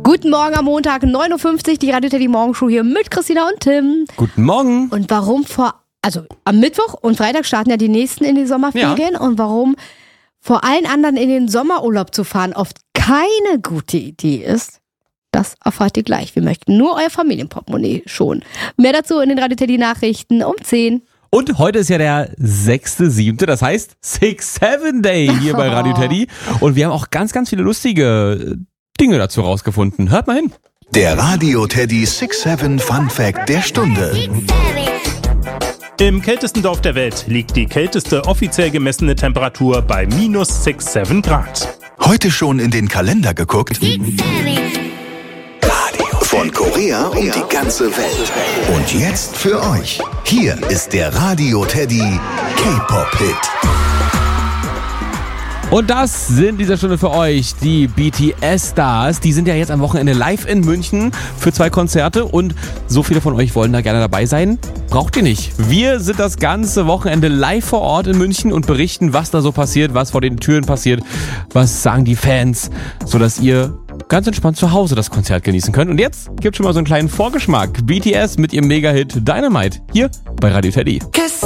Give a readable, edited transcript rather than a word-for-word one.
Guten Morgen am Montag, 9.50 Uhr, die Radio Teddy Morgenshow hier mit Christina und Tim. Guten Morgen. Und warum am Mittwoch und Freitag starten ja die nächsten in die Sommerferien. Ja. Und warum vor allen anderen in den Sommerurlaub zu fahren oft keine gute Idee ist, das erfahrt ihr gleich. Wir möchten nur euer Familienportemonnaie schonen. Mehr dazu in den Radio Teddy Nachrichten um 10. Und heute ist ja der 6.7., das heißt 6-7 Day hier bei Radio Teddy. Und wir haben auch ganz, ganz viele lustige Dinge dazu rausgefunden. Hört mal hin. Der Radio Teddy 6-7 Fun Fact der Stunde. Im kältesten Dorf der Welt liegt die kälteste offiziell gemessene Temperatur bei minus 6,7 Grad. Heute schon in den Kalender geguckt? Von Korea um die ganze Welt. Und jetzt für euch. Hier ist der Radio Teddy K-Pop-Hit. Und das sind dieser Stunde für euch die BTS-Stars. Die sind ja jetzt am Wochenende live in München für 2 Konzerte. Und so viele von euch wollen da gerne dabei sein. Braucht ihr nicht. Wir sind das ganze Wochenende live vor Ort in München und berichten, was da so passiert, was vor den Türen passiert, was sagen die Fans, sodass ihr ganz entspannt zu Hause das Konzert genießen könnt. Und jetzt gibt schon mal so einen kleinen Vorgeschmack. BTS mit ihrem Mega-Hit Dynamite hier bei Radio Teddy.